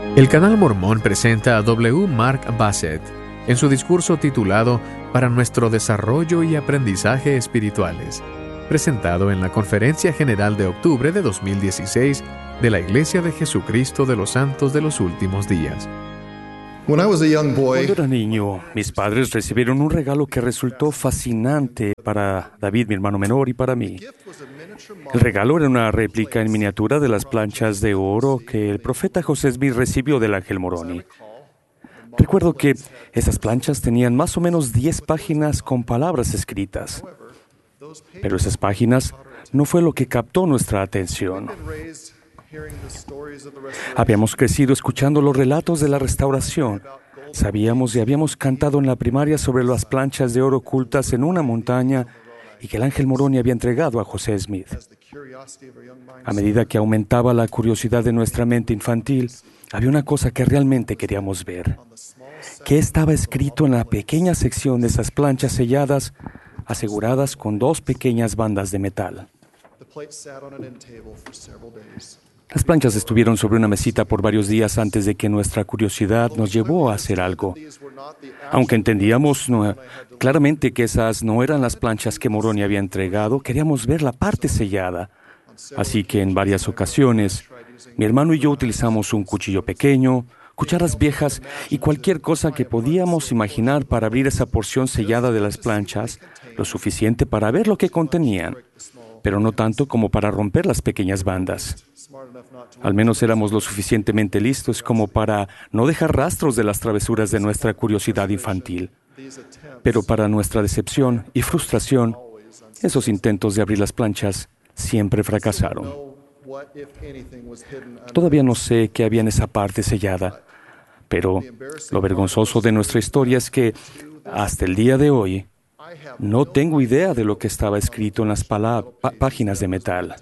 El Canal Mormón presenta a W. Mark Bassett en su discurso titulado Para nuestro desarrollo y aprendizaje espirituales, presentado en la Conferencia General de octubre de 2016 de la Iglesia de Jesucristo de los Santos de los Últimos Días. Cuando era niño, mis padres recibieron un regalo que resultó fascinante para David, mi hermano menor, y para mí. El regalo era una réplica en miniatura de las planchas de oro que el profeta José Smith recibió del ángel Moroni. Recuerdo que esas planchas tenían más o menos 10 páginas con palabras escritas. Pero esas páginas no fue lo que captó nuestra atención. Habíamos crecido escuchando los relatos de la restauración. Sabíamos y habíamos cantado en la primaria sobre las planchas de oro ocultas en una montaña y que el ángel Moroni había entregado a José Smith. A medida que aumentaba la curiosidad de nuestra mente infantil, había una cosa que realmente queríamos ver. ¿Qué estaba escrito en la pequeña sección de esas planchas selladas, aseguradas con 2 pequeñas bandas de metal? Las planchas estuvieron sobre una mesita por varios días antes de que nuestra curiosidad nos llevó a hacer algo. Aunque entendíamos claramente que esas no eran las planchas que Moroni había entregado, queríamos ver la parte sellada. Así que en varias ocasiones, mi hermano y yo utilizamos un cuchillo pequeño, cucharas viejas y cualquier cosa que podíamos imaginar para abrir esa porción sellada de las planchas, lo suficiente para ver lo que contenían, pero no tanto como para romper las pequeñas bandas. Al menos éramos lo suficientemente listos como para no dejar rastros de las travesuras de nuestra curiosidad infantil. Pero para nuestra decepción y frustración, esos intentos de abrir las planchas siempre fracasaron. Todavía no sé qué había en esa parte sellada, pero lo vergonzoso de nuestra historia es que, hasta el día de hoy, no tengo idea de lo que estaba escrito en las páginas de metal.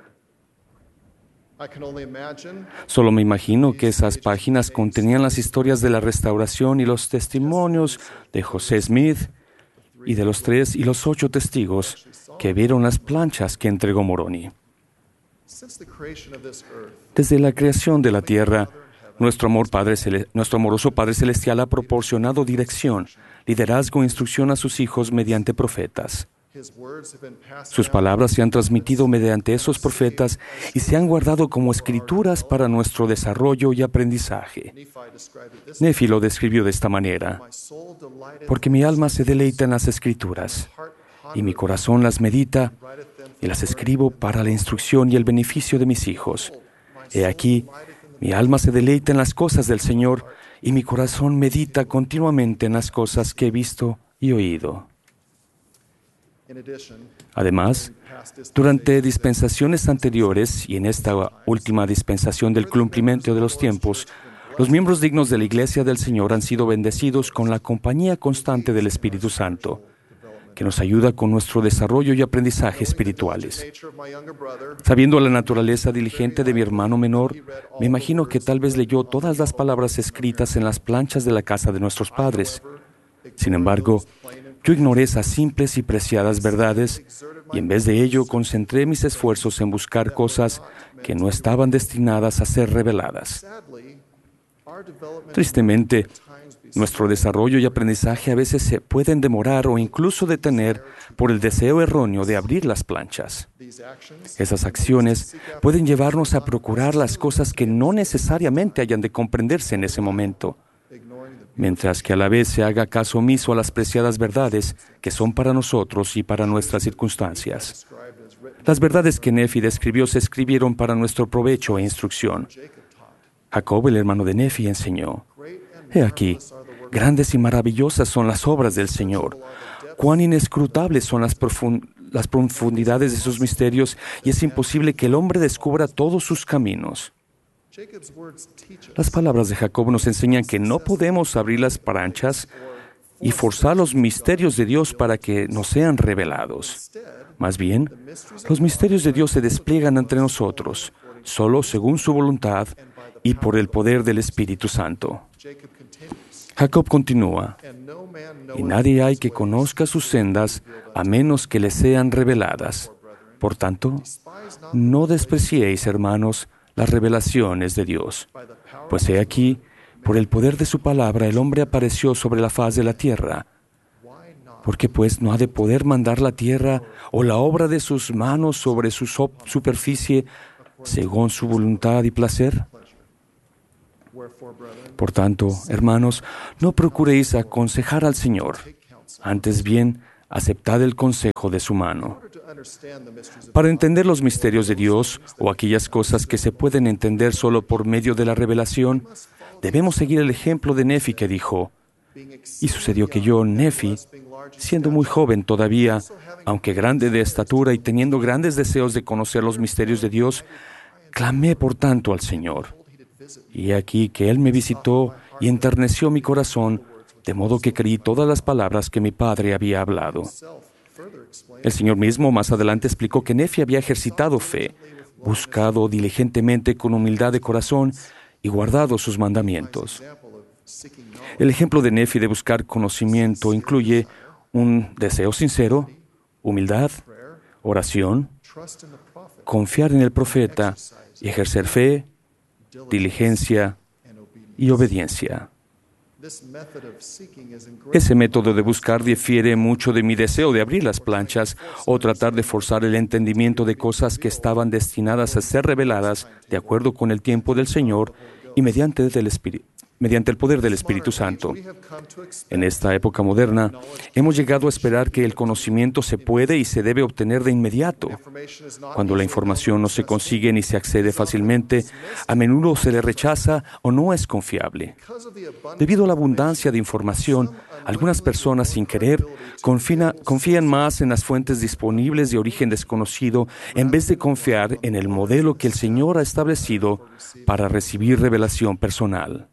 Solo me imagino que esas páginas contenían las historias de la restauración y los testimonios de José Smith y de los 3 y los 8 testigos que vieron las planchas que entregó Moroni. Desde la creación de la tierra, nuestro amoroso Padre Celestial ha proporcionado dirección, liderazgo e instrucción a sus hijos mediante profetas. Sus palabras se han transmitido mediante esos profetas y se han guardado como escrituras para nuestro desarrollo y aprendizaje. Nefi lo describió de esta manera: porque mi alma se deleita en las escrituras, y mi corazón las medita, y las escribo para la instrucción y el beneficio de mis hijos. He aquí, mi alma se deleita en las cosas del Señor, y mi corazón medita continuamente en las cosas que he visto y oído. Además, durante dispensaciones anteriores y en esta última dispensación del cumplimiento de los tiempos, los miembros dignos de la Iglesia del Señor han sido bendecidos con la compañía constante del Espíritu Santo, que nos ayuda con nuestro desarrollo y aprendizaje espirituales. Sabiendo la naturaleza diligente de mi hermano menor, me imagino que tal vez leyó todas las palabras escritas en las planchas de la casa de nuestros padres. Sin embargo, yo ignoré esas simples y preciadas verdades y en vez de ello concentré mis esfuerzos en buscar cosas que no estaban destinadas a ser reveladas. Tristemente, nuestro desarrollo y aprendizaje a veces se pueden demorar o incluso detener por el deseo erróneo de abrir las planchas. Esas acciones pueden llevarnos a procurar las cosas que no necesariamente hayan de comprenderse en ese momento, mientras que a la vez se haga caso omiso a las preciadas verdades que son para nosotros y para nuestras circunstancias. Las verdades que Nefi describió se escribieron para nuestro provecho e instrucción. Jacob, el hermano de Nefi, enseñó: He aquí, grandes y maravillosas son las obras del Señor. Cuán inescrutables son las profundidades de sus misterios, y es imposible que el hombre descubra todos sus caminos. Las palabras de Jacob nos enseñan que no podemos abrir las planchas y forzar los misterios de Dios para que nos sean revelados. Más bien, los misterios de Dios se despliegan entre nosotros, solo según su voluntad y por el poder del Espíritu Santo. Jacob continúa: y nadie hay que conozca sus sendas a menos que le sean reveladas. Por tanto, no despreciéis, hermanos, las revelaciones de Dios. Pues he aquí, por el poder de su palabra, el hombre apareció sobre la faz de la tierra. ¿Por qué pues no ha de poder mandar la tierra o la obra de sus manos sobre su superficie según su voluntad y placer? Por tanto, hermanos, no procuréis aconsejar al Señor, antes bien, aceptad el consejo de su mano. Para entender los misterios de Dios o aquellas cosas que se pueden entender solo por medio de la revelación, debemos seguir el ejemplo de Nefi, que dijo: y sucedió que yo, Nefi, siendo muy joven todavía, aunque grande de estatura y teniendo grandes deseos de conocer los misterios de Dios, clamé por tanto al Señor. Y he aquí que Él me visitó y enterneció mi corazón, de modo que creí todas las palabras que mi padre había hablado. El Señor mismo más adelante explicó que Nefi había ejercitado fe, buscado diligentemente con humildad de corazón y guardado sus mandamientos. El ejemplo de Nefi de buscar conocimiento incluye un deseo sincero, humildad, oración, confiar en el profeta y ejercer fe, diligencia y obediencia. Ese método de buscar difiere mucho de mi deseo de abrir las planchas o tratar de forzar el entendimiento de cosas que estaban destinadas a ser reveladas de acuerdo con el tiempo del Señor y mediante el poder del Espíritu Santo. En esta época moderna, hemos llegado a esperar que el conocimiento se puede y se debe obtener de inmediato. Cuando la información no se consigue ni se accede fácilmente, a menudo se le rechaza o no es confiable. Debido a la abundancia de información, algunas personas, sin querer, confían más en las fuentes disponibles de origen desconocido en vez de confiar en el modelo que el Señor ha establecido para recibir revelación personal.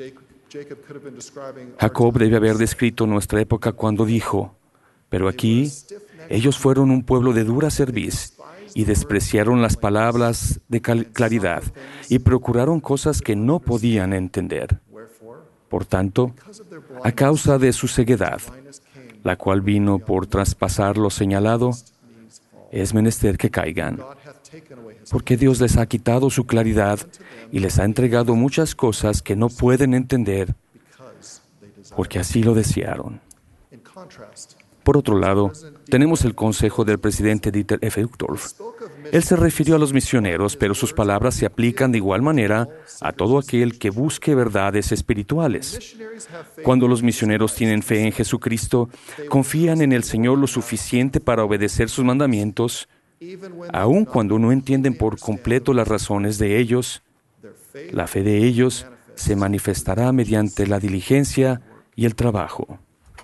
Jacob debe haber descrito nuestra época cuando dijo: pero aquí ellos fueron un pueblo de dura cerviz y despreciaron las palabras de claridad y procuraron cosas que no podían entender. Por tanto, a causa de su ceguedad, la cual vino por traspasar lo señalado, es menester que caigan, porque Dios les ha quitado su claridad y les ha entregado muchas cosas que no pueden entender, porque así lo desearon. Por otro lado, tenemos el consejo del presidente Dieter F. Uchtdorf. Él se refirió a los misioneros, pero sus palabras se aplican de igual manera a todo aquel que busque verdades espirituales. Cuando los misioneros tienen fe en Jesucristo, confían en el Señor lo suficiente para obedecer sus mandamientos, aun cuando no entienden por completo las razones de ellos, la fe de ellos se manifestará mediante la diligencia y el trabajo.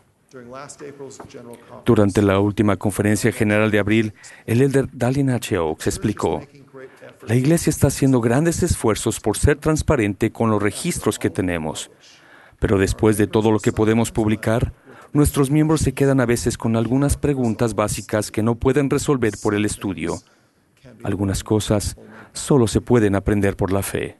Durante la última conferencia general de abril, el elder Dallin H. Oaks explicó: la Iglesia está haciendo grandes esfuerzos por ser transparente con los registros que tenemos, pero después de todo lo que podemos publicar, nuestros miembros se quedan a veces con algunas preguntas básicas que no pueden resolver por el estudio. Algunas cosas solo se pueden aprender por la fe.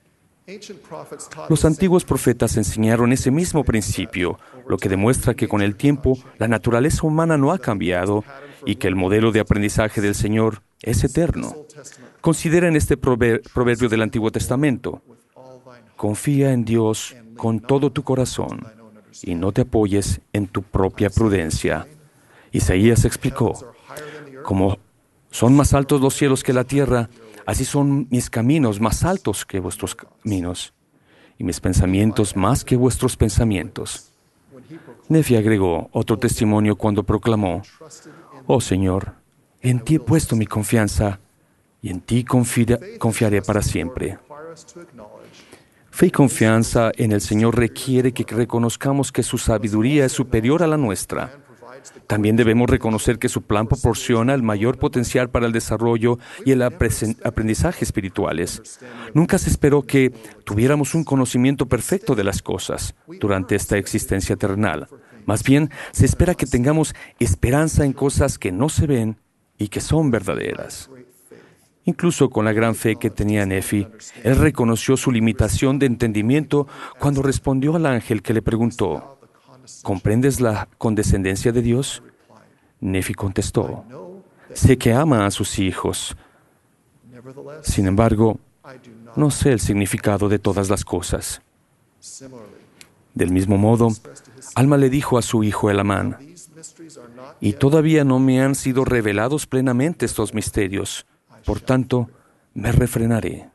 Los antiguos profetas enseñaron ese mismo principio, lo que demuestra que con el tiempo la naturaleza humana no ha cambiado y que el modelo de aprendizaje del Señor es eterno. Consideren este proverbio del Antiguo Testamento: confía en Dios con todo tu corazón y no te apoyes en tu propia prudencia. Isaías explicó: como son más altos los cielos que la tierra, así son mis caminos más altos que vuestros caminos, y mis pensamientos más que vuestros pensamientos. Nefi agregó otro testimonio cuando proclamó: oh Señor, en ti he puesto mi confianza, y en ti confiaré para siempre. Fe y confianza en el Señor requiere que reconozcamos que su sabiduría es superior a la nuestra. También debemos reconocer que su plan proporciona el mayor potencial para el desarrollo y el aprendizaje espirituales. Nunca se esperó que tuviéramos un conocimiento perfecto de las cosas durante esta existencia terrenal. Más bien, se espera que tengamos esperanza en cosas que no se ven y que son verdaderas. Incluso con la gran fe que tenía Nefi, él reconoció su limitación de entendimiento cuando respondió al ángel que le preguntó: ¿comprendes la condescendencia de Dios? Nefi contestó: sé que ama a sus hijos. Sin embargo, no sé el significado de todas las cosas. Del mismo modo, Alma le dijo a su hijo Elamán, y todavía no me han sido revelados plenamente estos misterios, por tanto, me refrenaré.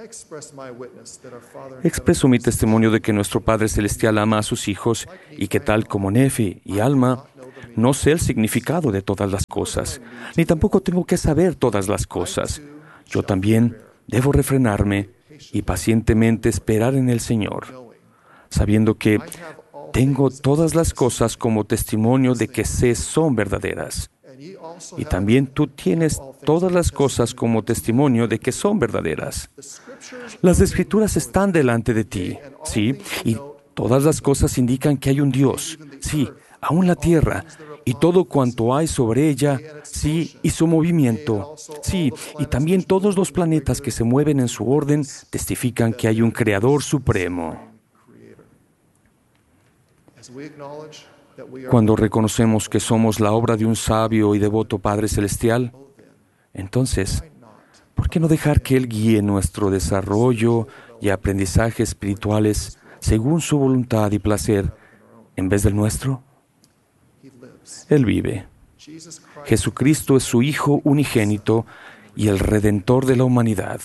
Expreso mi testimonio de que nuestro Padre Celestial ama a sus hijos y que tal como Nefi y Alma, no sé el significado de todas las cosas, ni tampoco tengo que saber todas las cosas. Yo también debo refrenarme y pacientemente esperar en el Señor, sabiendo que tengo todas las cosas como testimonio de que sé son verdaderas. Y también tú tienes todas las cosas como testimonio de que son verdaderas. Las Escrituras están delante de ti, ¿sí? Y todas las cosas indican que hay un Dios, sí, aún la tierra, y todo cuanto hay sobre ella, sí, y su movimiento, sí, y también todos los planetas que se mueven en su orden testifican que hay un Creador supremo. Cuando reconocemos que somos la obra de un sabio y devoto Padre Celestial, entonces, ¿por qué no dejar que Él guíe nuestro desarrollo y aprendizaje espirituales según su voluntad y placer en vez del nuestro? Él vive. Jesucristo es su Hijo unigénito y el Redentor de la humanidad.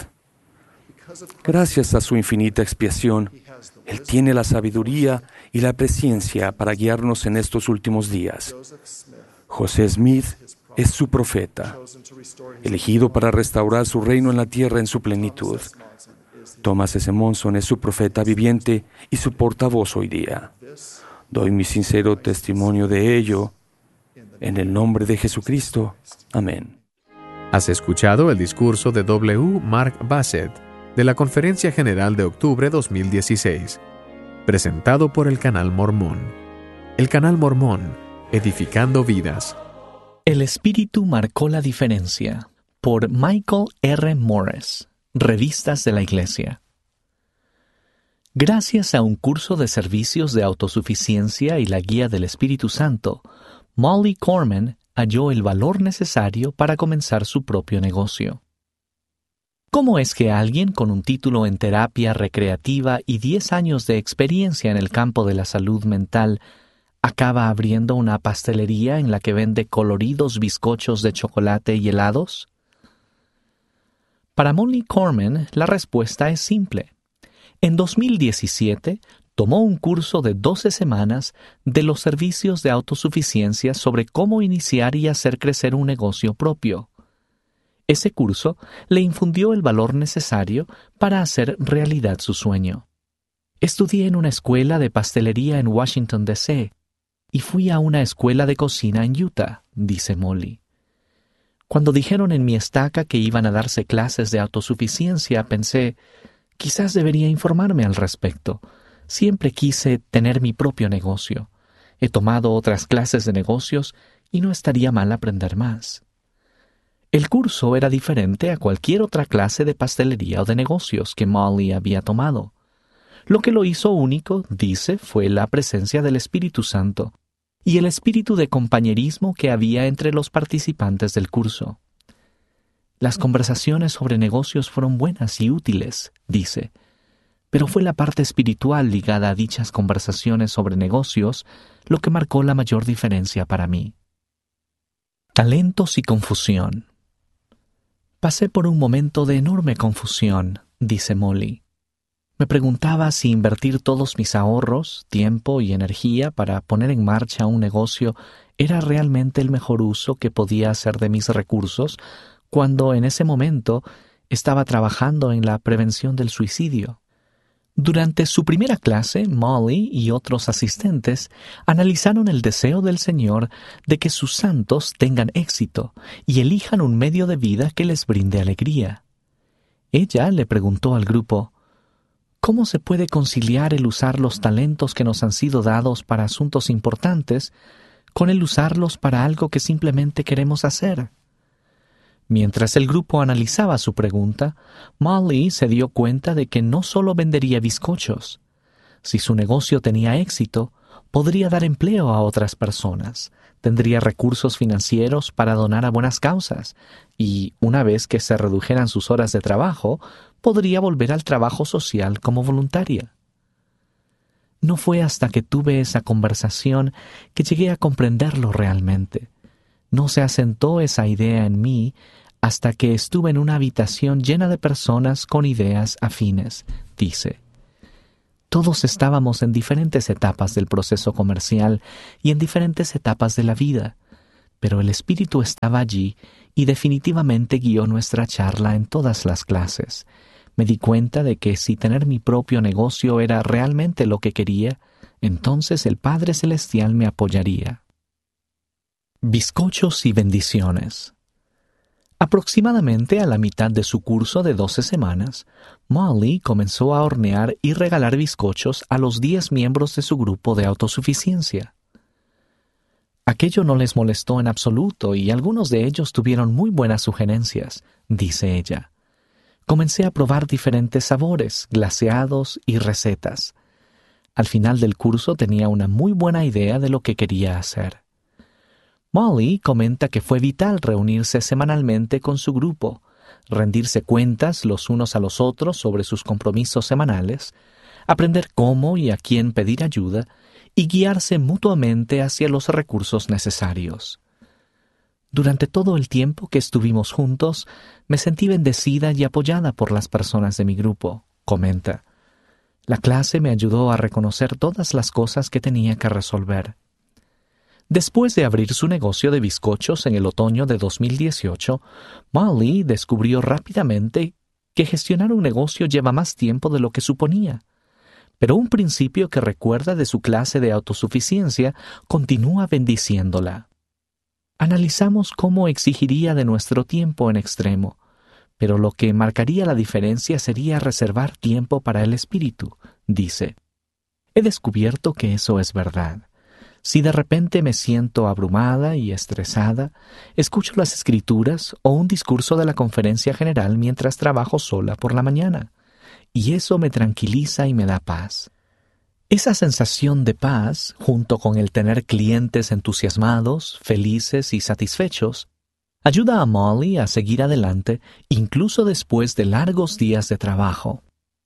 Gracias a su infinita expiación, Él tiene la sabiduría y la presciencia para guiarnos en estos últimos días. José Smith es su profeta, elegido para restaurar su reino en la tierra en su plenitud. Thomas S. Monson es su profeta viviente y su portavoz hoy día. Doy mi sincero testimonio de ello en el nombre de Jesucristo. Amén. Has escuchado el discurso de W. Mark Bassett de la Conferencia General de Octubre 2016, presentado por el Canal Mormón. El Canal Mormón, edificando vidas. El Espíritu marcó la diferencia, por Michael R. Morris, Revistas de la Iglesia. Gracias a un curso de servicios de autosuficiencia y la guía del Espíritu Santo, Molly Corman halló el valor necesario para comenzar su propio negocio. ¿Cómo es que alguien con un título en terapia recreativa y 10 años de experiencia en el campo de la salud mental acaba abriendo una pastelería en la que vende coloridos bizcochos de chocolate y helados? Para Molly Corman, la respuesta es simple. En 2017, tomó un curso de 12 semanas de los servicios de autosuficiencia sobre cómo iniciar y hacer crecer un negocio propio. Ese curso le infundió el valor necesario para hacer realidad su sueño. Estudié en una escuela de pastelería en Washington, D.C., y fui a una escuela de cocina en Utah, dice Molly. Cuando dijeron en mi estaca que iban a darse clases de autosuficiencia, pensé, quizás debería informarme al respecto. Siempre quise tener mi propio negocio. He tomado otras clases de negocios y no estaría mal aprender más. El curso era diferente a cualquier otra clase de pastelería o de negocios que Molly había tomado. Lo que lo hizo único, dice, fue la presencia del Espíritu Santo y el espíritu de compañerismo que había entre los participantes del curso. Las conversaciones sobre negocios fueron buenas y útiles, dice, pero fue la parte espiritual ligada a dichas conversaciones sobre negocios lo que marcó la mayor diferencia para mí. Talentos y confusión. Pasé por un momento de enorme confusión, dice Molly. Me preguntaba si invertir todos mis ahorros, tiempo y energía para poner en marcha un negocio era realmente el mejor uso que podía hacer de mis recursos cuando en ese momento estaba trabajando en la prevención del suicidio. Durante su primera clase, Molly y otros asistentes analizaron el deseo del Señor de que sus santos tengan éxito y elijan un medio de vida que les brinde alegría. Ella le preguntó al grupo, ¿cómo se puede conciliar el usar los talentos que nos han sido dados para asuntos importantes con el usarlos para algo que simplemente queremos hacer? Mientras el grupo analizaba su pregunta, Molly se dio cuenta de que no solo vendería bizcochos. Si su negocio tenía éxito, podría dar empleo a otras personas, tendría recursos financieros para donar a buenas causas y, una vez que se redujeran sus horas de trabajo, podría volver al trabajo social como voluntaria. No fue hasta que tuve esa conversación que llegué a comprenderlo realmente. No se asentó esa idea en mí hasta que estuve en una habitación llena de personas con ideas afines, dice. Todos estábamos en diferentes etapas del proceso comercial y en diferentes etapas de la vida, pero el Espíritu estaba allí y definitivamente guió nuestra charla en todas las clases. Me di cuenta de que si tener mi propio negocio era realmente lo que quería, entonces el Padre Celestial me apoyaría. Bizcochos y bendiciones. Aproximadamente a la mitad de su curso de 12 semanas, Molly comenzó a hornear y regalar bizcochos a los 10 miembros de su grupo de autosuficiencia. Aquello no les molestó en absoluto y algunos de ellos tuvieron muy buenas sugerencias, dice ella. Comencé a probar diferentes sabores, glaseados y recetas. Al final del curso tenía una muy buena idea de lo que quería hacer. Molly comenta que fue vital reunirse semanalmente con su grupo, rendirse cuentas los unos a los otros sobre sus compromisos semanales, aprender cómo y a quién pedir ayuda y guiarse mutuamente hacia los recursos necesarios. Durante todo el tiempo que estuvimos juntos, me sentí bendecida y apoyada por las personas de mi grupo, comenta. La clase me ayudó a reconocer todas las cosas que tenía que resolver. Después de abrir su negocio de bizcochos en el otoño de 2018, Molly descubrió rápidamente que gestionar un negocio lleva más tiempo de lo que suponía. Pero un principio que recuerda de su clase de autosuficiencia continúa bendiciéndola. Analizamos cómo exigiría de nuestro tiempo en extremo, pero lo que marcaría la diferencia sería reservar tiempo para el Espíritu, dice. He descubierto que eso es verdad. Si de repente me siento abrumada y estresada, escucho las Escrituras o un discurso de la conferencia general mientras trabajo sola por la mañana, y eso me tranquiliza y me da paz. Esa sensación de paz, junto con el tener clientes entusiasmados, felices y satisfechos, ayuda a Molly a seguir adelante incluso después de largos días de trabajo.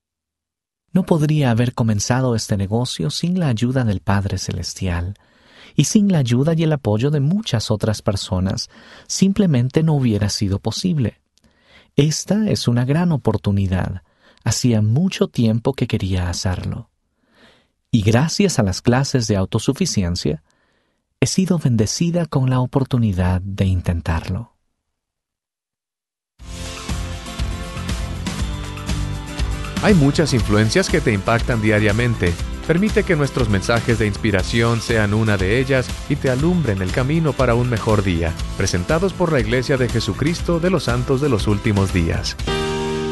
No podría haber comenzado este negocio sin la ayuda del Padre Celestial, y sin la ayuda y el apoyo de muchas otras personas, simplemente no hubiera sido posible. Esta es una gran oportunidad. Hacía mucho tiempo que quería hacerlo. Y gracias a las clases de autosuficiencia, he sido bendecida con la oportunidad de intentarlo. Hay muchas influencias que te impactan diariamente. Permite que nuestros mensajes de inspiración sean una de ellas y te alumbren el camino para un mejor día. Presentados por la Iglesia de Jesucristo de los Santos de los Últimos Días.